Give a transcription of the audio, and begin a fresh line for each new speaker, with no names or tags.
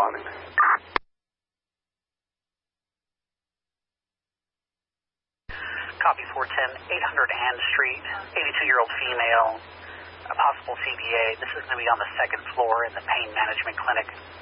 responding.
Copy 410, 800 Ann Street, 82-year-old female, a possible CVA. This is going to be on the second floor in the pain management clinic.